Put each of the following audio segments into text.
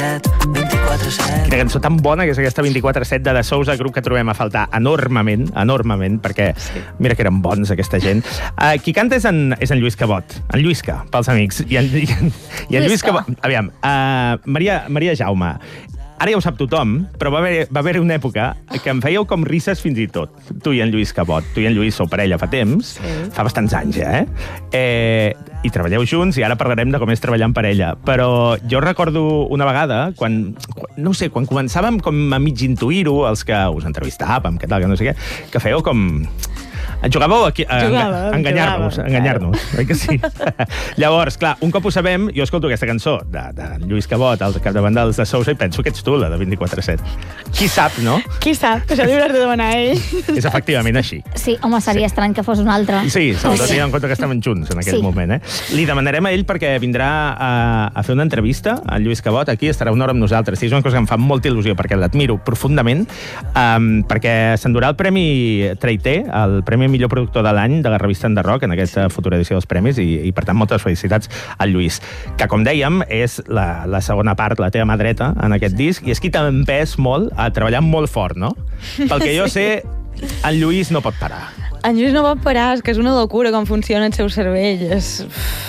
Quina cançó tan bona que és aquesta 24/7 de The Sousa, grup que trobem a faltar enormement, perquè mira que eren bons aquesta gent. Qui canta és en Lluís Cabot, en Lluïsca, pels amics. I en Lluís Cabot... Aviam, Maria Jaume, ara ja ho sap tothom, però va haver una època que em fèieu com risses fins i tot. Tu i en Lluís Cabot. Tu i en Lluís sou parella fa temps, fa bastants anys, i treballeu junts, i ara parlarem de com és treballar en parella. Però jo recordo una vegada, quan començàvem com a mig intuir-ho, els que us entrevistàvem, que tal, que no sé què, que fèieu com... Jugàveu a enganyar-nos, oi que sí? Llavors, clar, un cop ho sabem, jo escolto aquesta cançó de Lluís Cabot, al capdavant dels de Sousa, i penso que ets tu, la de 24/7. Qui sap, no? Qui sap? Això li hauràs de demanar a ell. És efectivament així. Sí, home, seria estrany que fos un altre. Sí, sobretot tenint en compte que estaven junts en aquell moment. Li demanarem a ell perquè vindrà a fer una entrevista, a Lluís Cabot, aquí, estarà una hora amb nosaltres. I és una cosa que em fa molta il·lusió, perquè l'admiro profundament, perquè s'endurà el Premi Traité, el Premi Millor Productor de l'any de la revista Enderroc, en aquesta futura edició dels premis, i per tant moltes felicitats al Lluís, que com dèiem és la segona part, la teva mà dreta en aquest disc, i és qui t'ha empès molt a treballar molt fort, no? Pel que jo sé, en Lluís no pot parar. En Lluís no pot parar, és que és una locura com funciona el seu cervell. És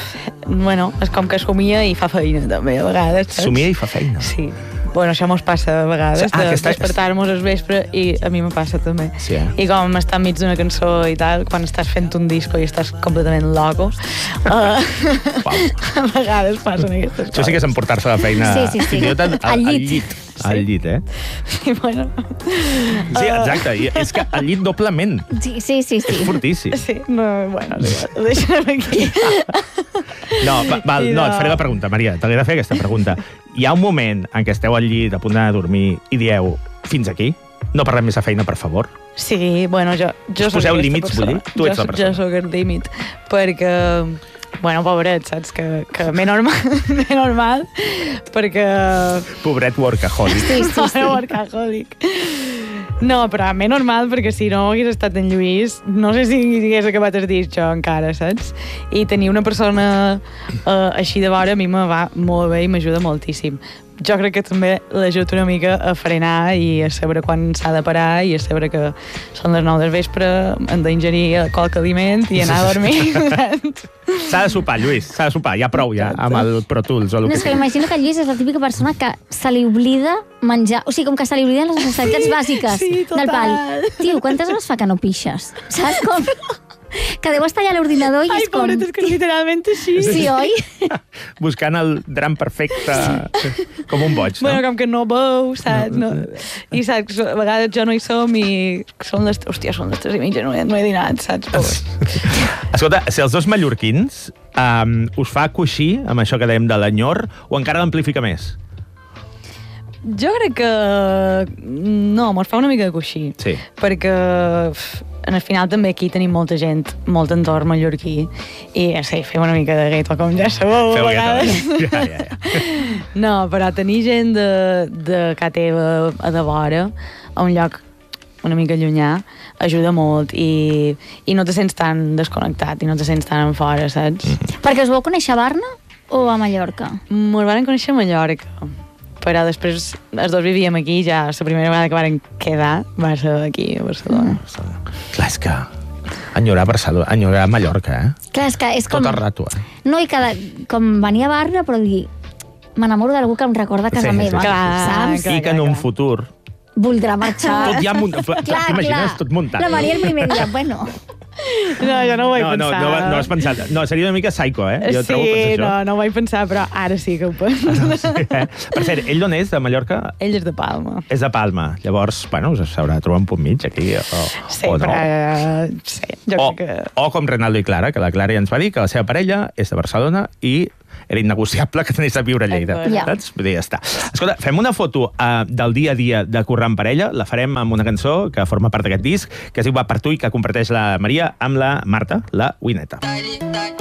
com que somia i fa feina, també, a vegades. Somia i fa feina? Sí. Bueno, això mos passa a vegades, despertar-nos al vespre, i a mi me passa també. Sí, I com estar enmig d'una cançó i tal, quan estàs fent un disco i estàs completament loco, a vegades passen aquestes coses. Això sí que és emportar-se la feina al llit. Al llit, Sí, bueno. Sí, exacte, és que al llit doblement. Sí. És fortíssim. Sí, bueno, ho deixarem aquí. No, et faré la pregunta, Maria, t'hauré de fer aquesta pregunta. Hi ha un moment en què esteu al llit a punt de dormir i dieu, fins aquí? No parlem més de feina, per favor? Sí, bueno, jo soc poseu límits, vull dir? Tu ets la persona. Jo soc el límit, perquè... Bueno, pobret, saps? Que m'he normal, perquè... Pobret workaholic. Sí. Workaholic. No, però m'he normal, perquè si no hagués estat en Lluís, no sé si hagués acabat el disc jo encara, saps? I tenir una persona així de vora a mi me va molt bé i m'ajuda moltíssim. Jo crec que també l'ajuda una mica a frenar i a saber quan s'ha de parar i a saber que són les 9 del vespre, hem d'ingerir qualque aliment i anar a dormir. S'ha de sopar, Lluís, s'ha de sopar, ja prou ja, amb el Pro Tools o el que sigui. Imagino que Lluís és la típica persona que se li oblida menjar, o sigui, com que se li obliden les necessitats bàsiques del pal. Tio, quantes hores fa que no pixes? Saps com? Que deu estar allà a l'ordinador i és com... Ai, pobret, és que literalment així. Sí, oi? Buscant el dram perfecte, com un boig, no? Bueno, com que no veu, saps? I saps, a vegades jo no hi som i són les 3:30, no he dinat, saps? Escolta, si els dos mallorquins us fa coixí amb això que dèiem de l'enyor o encara l'amplifica més? Jo crec que... No, mos fa una mica de coixí. Sí. Perquè al final també aquí tenim molta gent, molt entorn mallorquí, i sí, fem una mica de gueto, com ja sabeu a vegades. Ja. No, però tenir gent de casa teva a de vora, a un lloc una mica llunyà, ajuda molt i no te sents tan desconnectat i no te sents tan en fora, saps? Perquè us vau conèixer a Barna o a Mallorca? Mos van conèixer a Mallorca, però després els dos vivíem aquí, ja la primera vegada que varen quedar va ser aquí, a Barcelona. Clar, és que enyorar Barcelona, enyorar Mallorca, Clar, és que és com... Tot el rato, No, i com venir a Barna, però dir, m'enamoro d'algú que em recorda casa meva, saps? I que en un futur voldrà marxar. tot ja muntat. T'imagines tot muntat. La Maria el primer dia, bueno... No, jo no ho vaig pensar. No has pensat. No, seria una mica psycho, Jo trobo sí, no ho vaig pensar, però ara sí que ho penso. Per cert, ell d'on és, de Mallorca? Ell és de Palma. És de Palma. Llavors, bueno, s'haurà de trobar un punt mig aquí, sí, o no. Però... Sí, jo crec que... O com Renaldo i Clara, que la Clara ja ens va dir que la seva parella és de Barcelona i era innegociable que t'anés a viure a Lleida. Saps? Vull dir, ja està. Escolta, fem una foto del dia a dia de currar en parella, la farem amb una cançó que forma part d'aquest disc, que es diu Va per tu i que comparteix la Maria amb la Marta, la Wineta.